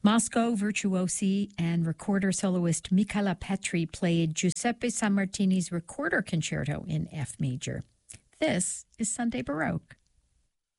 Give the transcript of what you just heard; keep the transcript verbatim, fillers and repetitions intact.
Moscow virtuosi and recorder soloist Michala Petri played Giuseppe Sammartini's Recorder Concerto in F major. This is Sunday Baroque.